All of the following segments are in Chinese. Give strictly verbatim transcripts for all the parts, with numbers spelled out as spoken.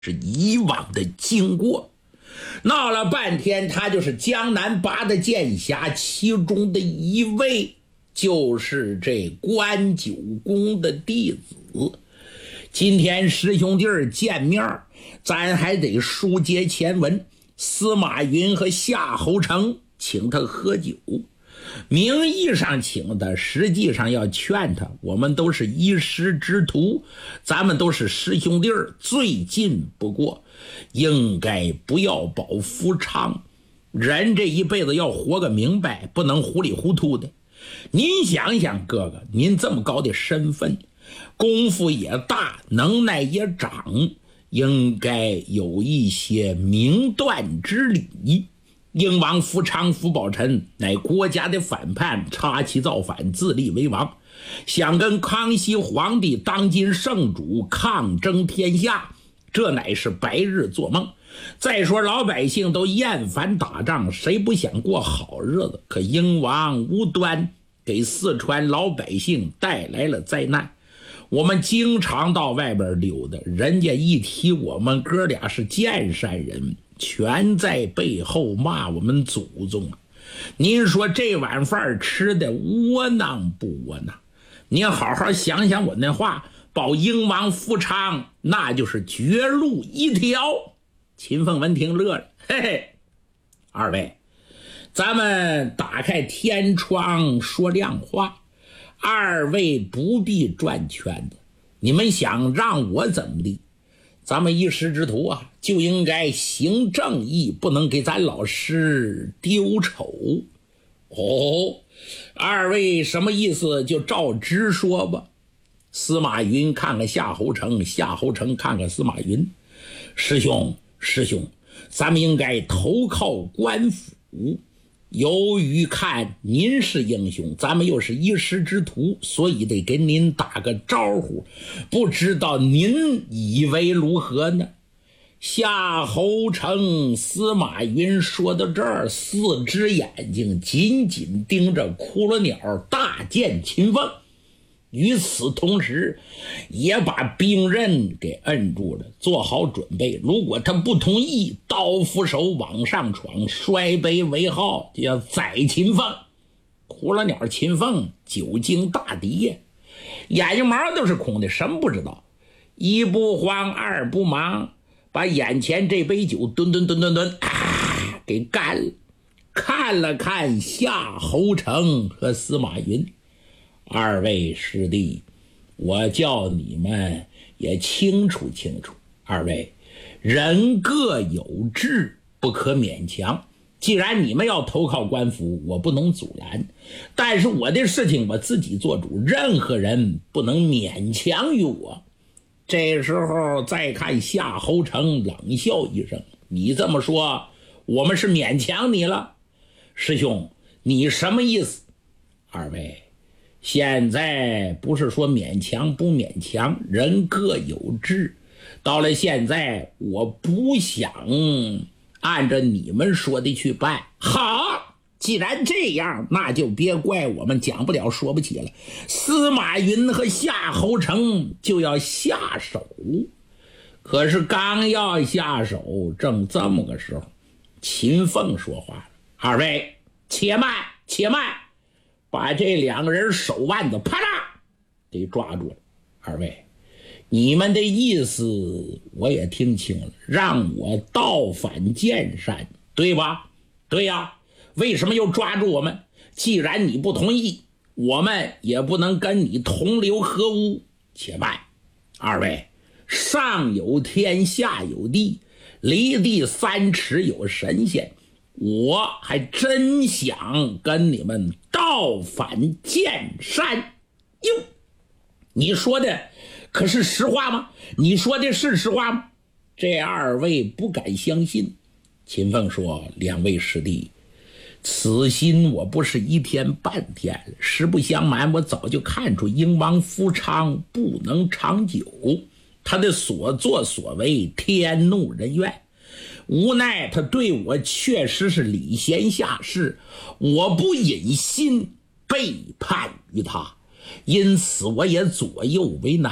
是以往的经过。闹了半天，他就是江南八大剑侠其中的一位，就是这关九公的弟子。今天师兄弟儿见面，咱还得书接前文。司马云和夏侯成请他喝酒，名义上请他，实际上要劝他，我们都是一师之徒，咱们都是师兄弟儿，最近不过应该不要保夫昌，人这一辈子要活个明白，不能糊里糊涂的。您想想哥哥，您这么高的身份，功夫也大，能耐也长，应该有一些明断之理。英王夫昌夫宝臣乃国家的反叛，插旗造反，自立为王，想跟康熙皇帝当今圣主抗争天下，这乃是白日做梦。再说老百姓都厌烦打仗，谁不想过好日子？可英王无端给四川老百姓带来了灾难。我们经常到外边溜达，人家一提我们哥俩是剑山人，全在背后骂我们祖宗啊！您说这碗饭吃的窝囊不窝囊？您好好想想我那话，保英王夫昌那就是绝路一条。秦凤闻听乐了，嘿嘿，二位，咱们打开天窗说亮话，二位不必转圈子，你们想让我怎么地？咱们一师之徒啊，就应该行正义，不能给咱老师丢丑。哦，二位什么意思？就照直说吧。司马云看看夏侯成，夏侯成看看司马云，师兄师兄，咱们应该投靠官府。由于看您是英雄，咱们又是一师之徒，所以得跟您打个招呼，不知道您以为如何呢？夏侯成、司马云说到这儿，四只眼睛紧紧盯着骷髅鸟大剑秦凤，与此同时也把兵刃给摁住了，做好准备，如果他不同意，刀斧手往上闯，摔杯为号，就要宰秦凤。骷髅鸟秦凤久经大敌，眼睛毛都是空的，什么不知道，一不慌二不忙，把眼前这杯酒吨吨吨吨吨啊给干了。看了看夏侯成和司马云，二位师弟，我叫你们也清楚清楚，二位人各有志，不可勉强。既然你们要投靠官府，我不能阻拦，但是我的事情我自己做主，任何人不能勉强于我。这时候再看夏侯成冷笑一声，你这么说，我们是勉强你了。师兄，你什么意思？二位，现在不是说勉强不勉强，人各有志。到了现在，我不想按照你们说的去办。好，既然这样，那就别怪我们讲不了说不起了。司马云和夏侯成就要下手，可是刚要下手，正这么个时候，秦凤说话了：二位且慢且慢，把这两个人手腕子啪嗒给抓住了。二位，你们的意思我也听清了，让我倒反剑山，对吧？对呀，为什么又抓住我们？既然你不同意，我们也不能跟你同流合污。且慢，二位，上有天下有地，离地三尺有神仙，我还真想跟你们倒反剑山。哟，你说的可是实话吗？你说的是实话吗？这二位不敢相信。秦凤说：两位师弟，此心我不是一天半天，实不相瞒，我早就看出英王夫昌不能长久，他的所作所为天怒人怨，无奈他对我确实是礼贤下士，我不忍心背叛于他，因此我也左右为难。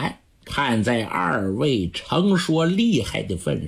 判在二位诚说厉害的份上。